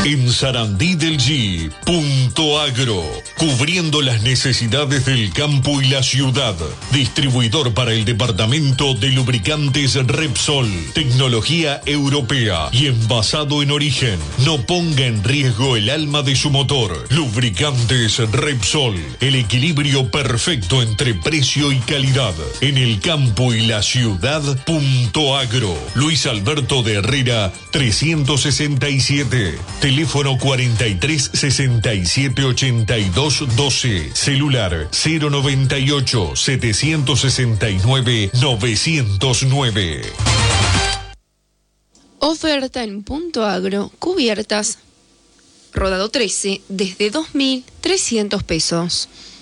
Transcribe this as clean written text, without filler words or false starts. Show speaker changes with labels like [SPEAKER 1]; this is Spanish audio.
[SPEAKER 1] En Sarandí del G, Punto Agro, cubriendo las necesidades del campo y la ciudad. Distribuidor para el departamento de lubricantes Repsol, tecnología europea y envasado en origen. No ponga en riesgo el alma de su motor. Lubricantes Repsol, el equilibrio perfecto entre precio y calidad. En el campo y la ciudad, Punto Agro. Luis Alberto de Herrera, 367. Teléfono 43 67 82 12. Celular 098 769 909.
[SPEAKER 2] Oferta en Punto Agro. Cubiertas. Rodado 13 desde 2.300 pesos.